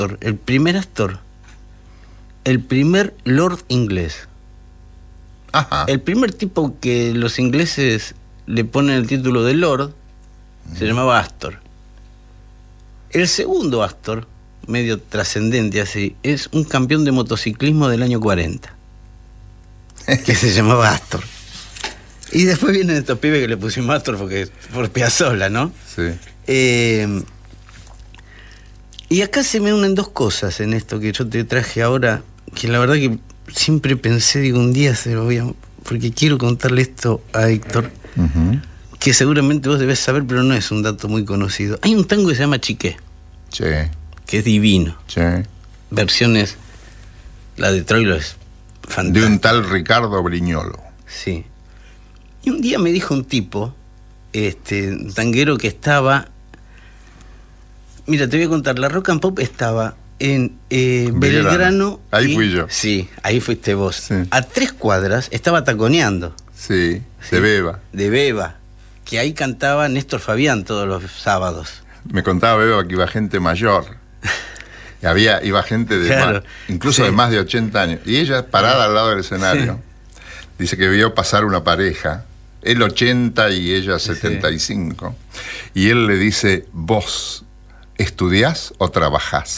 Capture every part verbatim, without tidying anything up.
Astor, el primer Astor, el primer Lord inglés. Ajá. El primer tipo que los ingleses le ponen el título de Lord mm. se llamaba Astor. El segundo Astor, medio trascendente así, es un campeón de motociclismo del año cuarenta, que se llamaba Astor. Y después vienen estos pibes que le pusimos Astor porque por Piazzolla, ¿no? Sí. Eh, y acá se me unen dos cosas en esto que yo te traje ahora, que la verdad que siempre pensé, digo, un día se lo voy a... porque quiero contarle esto a Héctor, uh-huh. que seguramente vos debés saber, pero no es un dato muy conocido. Hay un tango que se llama Chiqué. Sí. Que es divino. Sí. Versiones, la de Troilo es fantástica. De un tal Ricardo Brignolo. Sí. Y un día me dijo un tipo, este, un tanguero que estaba... Mira, te voy a contar, la Rock and Pop estaba en eh, Belgrano. Belgrano. Ahí y, fui yo. Sí, ahí fuiste vos. Sí. A tres cuadras estaba taconeando. Sí, sí, de Beba. De Beba, que ahí cantaba Néstor Fabián todos los sábados. Me contaba Beba que iba gente mayor. Y había, iba gente de claro, más, incluso sí. de más de ochenta años. Y ella, parada al lado del escenario, sí. dice que vio pasar una pareja, él ochenta y ella setenta y cinco. Sí. Y él le dice, vos, ¿estudiás o trabajás?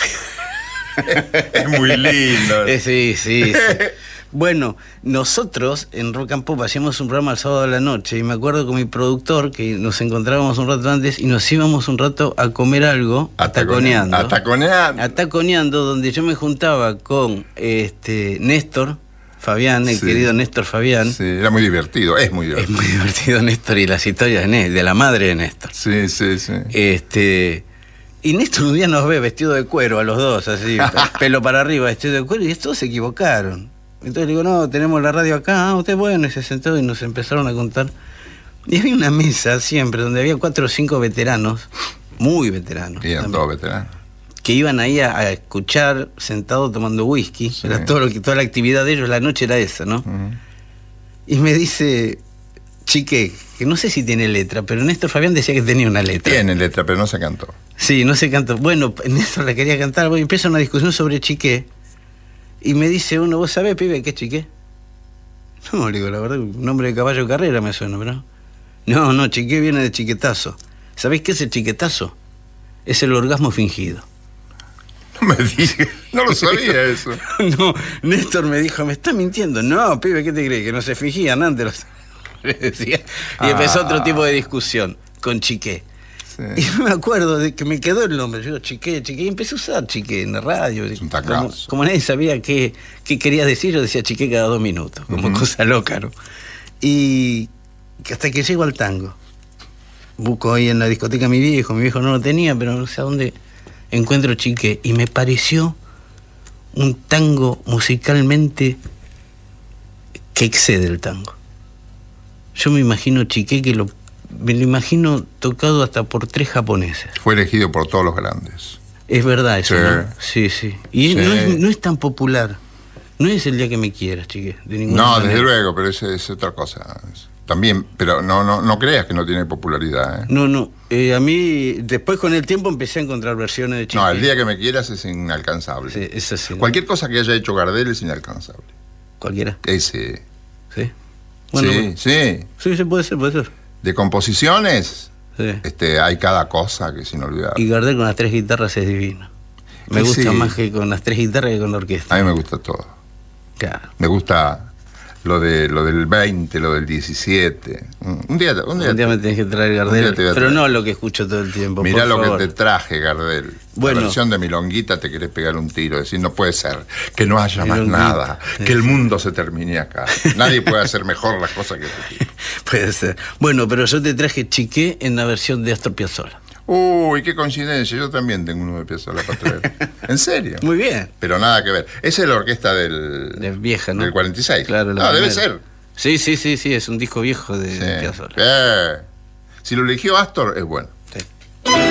Es muy lindo. Sí, sí, sí. Bueno, nosotros en Rock and Pop hacíamos un programa el sábado a la noche y me acuerdo con mi productor que nos encontrábamos un rato antes y nos íbamos un rato a comer algo ataconeando. Ataconeando. Ataconeando, donde yo me juntaba con este Néstor Fabián, el sí. querido Néstor Fabián. Sí, era muy divertido, es muy divertido. Es muy divertido Néstor y las historias de, Néstor, de la madre de Néstor. Sí, sí, sí. Este... Y Néstor un día nos ve vestido de cuero a los dos, así, pelo para arriba, vestido de cuero, y todos se equivocaron. Entonces le digo, no, tenemos la radio acá, ah, usted bueno, y se sentó y nos empezaron a contar. Y había una mesa siempre donde había cuatro o cinco veteranos, muy veteranos. Y eran todos veteranos. Que iban ahí a, a escuchar, sentados tomando whisky. Sí. Era todo lo que, toda la actividad de ellos, la noche era esa, ¿no? Uh-huh. Y me dice, Chiqué, que no sé si tiene letra, pero Néstor Fabián decía que tenía una letra. Tiene letra, pero no se cantó. Sí, no se cantó. Bueno, Néstor la quería cantar, bueno, empieza una discusión sobre Chiqué. Y me dice uno, ¿vos sabés, pibe, qué es Chiqué? No, le digo, la verdad, un nombre de caballo de carrera me suena, ¿verdad? No, no, Chiqué viene de chiquetazo. ¿Sabés qué es el chiquetazo? Es el orgasmo fingido. No me digas, no lo sabía eso. No, Néstor me dijo, me estás mintiendo. No, pibe, ¿qué te crees? Que no se fingían antes los... decía. Y ah. empezó otro tipo de discusión con Chiqué. Sí. Y me acuerdo de que me quedó el nombre. Yo digo, Chiqué, Chiqué, y empecé a usar Chiqué en la radio. Es un como, como nadie sabía qué, qué quería decir, yo decía Chiqué cada dos minutos, como uh-huh. cosa loca, ¿no? Y hasta que llego al tango. Busco ahí en la discoteca a mi viejo, mi viejo no lo tenía, pero no sé a dónde encuentro Chiqué. Y me pareció un tango musicalmente que excede el tango. Yo me imagino Chiqué que lo... Me lo imagino tocado hasta por tres japoneses. Fue elegido por todos los grandes. Es verdad eso, sí. ¿no? Sí, sí. Y sí. No, es, no es tan popular. No es El día que me quieras, Chiqué. De ninguna no, manera. Desde luego, pero es, es otra cosa. También, pero no, no, no creas que no tiene popularidad, ¿eh? No, no. Eh, a mí, después con el tiempo empecé a encontrar versiones de Chiqué. No, El día que me quieras es inalcanzable. Sí, es así, ¿no? Cualquier cosa que haya hecho Gardel es inalcanzable. ¿Cualquiera? Ese. Sí. Bueno, sí, bueno. sí. Sí, sí, puede ser, puede ser. De composiciones, sí. este, hay cada cosa que es inolvidable. Y Gardel con las tres guitarras es divino. Me sí, gusta sí. más que con las tres guitarras que con la orquesta. A mí me gusta todo. Claro. Me gusta lo de lo del veinte, lo del diecisiete. Un día, un día, un día me tenés que traer Gardel, pero traer. No lo que escucho todo el tiempo. Mirá por lo favor. que te traje, Gardel. Bueno. La versión de Milonguita te querés pegar un tiro, decir, no puede ser, que no haya Milonguita. más nada, que el mundo se termine acá. Nadie puede hacer mejor las cosas que tú. Puede ser. Bueno, pero yo te traje Chiqué en la versión de Astor Piazzolla. Uy, qué coincidencia, yo también tengo uno de Piazzolla para traer. ¿En serio? Muy bien. Pero nada que ver. Esa es la orquesta del... De vieja, ¿no? Del cuarenta y seis. Claro. No, debe ser. Sí, sí, sí, sí, es un disco viejo de, sí. de Piazzolla. Eh. Si lo eligió Astor, es bueno. Sí.